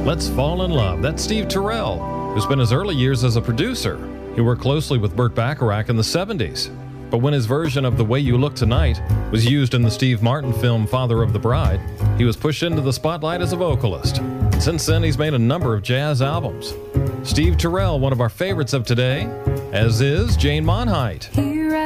Let's Fall in Love. That's Steve Terrell, who spent his early years as a producer. He worked closely with Burt Bacharach in the 70s. But when his version of The Way You Look Tonight was used in the Steve Martin film Father of the Bride, he was pushed into the spotlight as a vocalist. Since then, he's made a number of jazz albums. Steve Terrell, one of our favorites of today, as is Jane Monheit.